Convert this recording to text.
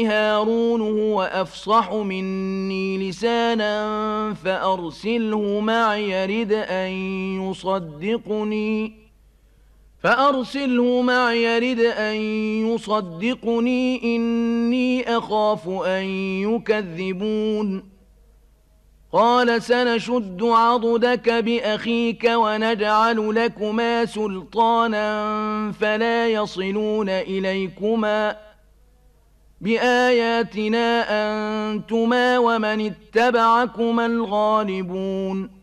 هارون هو أفصح مني لسانا فأرسله معي يرد أن يصدقني إني أخاف أن يكذبون قال سنشد عضدك بأخيك ونجعل لكما سلطانا فلا يصلون إليكما بآياتنا أنتما ومن اتبعكما الغالبون